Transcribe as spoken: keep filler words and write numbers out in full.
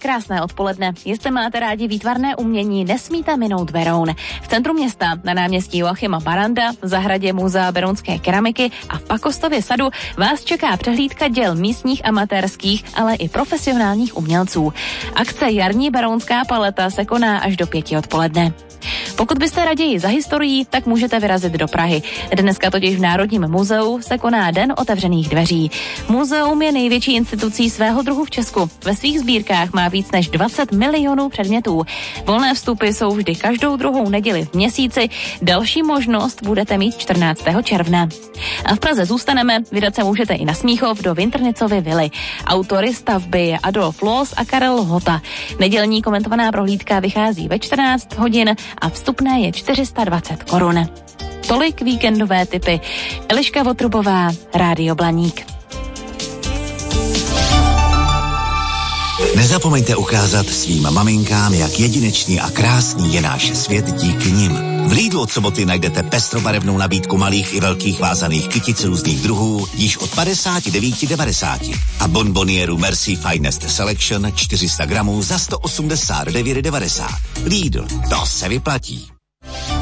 krásné odpoledne. Jestli máte rádi výtvarné umění, nesmíte minout Beroun. V centru města na náměstí Joachima Baranda, v zahradě Muzea berounské keramiky a v Pakostově sadu vás čeká přehlídka děl místních amatérských, ale i profesionálních umělců. Akce Jarní berounská paleta se koná až do pěti odpoledne. Pokud byste raději za historií, tak můžete vyrazit do Prahy. Dneska totiž v Národním muzeu se koná Den otevřených dveří. Muzeum je největší institucí svého druhu v Česku. Ve svých sbírkách má víc než dvacet milionů předmětů. Volné vstupy jsou vždy každou druhou neděli v měsíci. Další možnost budete mít čtrnáctého června. A v Praze zůstaneme, vydat se můžete i na Smíchov do Vintrnicovy vily. Autory stavby je Adolf Loos a Karel Hota. Nedělní komentovaná prohlídka vychází ve čtrnáct hodin a vstupné je čtyři sta dvacet korun. Tolik víkendové tipy. Eliška Votrubová, Rádio Blaník. Nezapomeňte ukázat svým maminkám, jak jedinečný a krásný je náš svět díky nim. V Lidlu od soboty najdete pestrobarevnou nabídku malých i velkých vázaných kytic různých druhů již od padesát devět devadesát a bonbonieru Merci Finest Selection čtyři sta gramů za sto osmdesát devět devadesát. Lidl, to se vyplatí.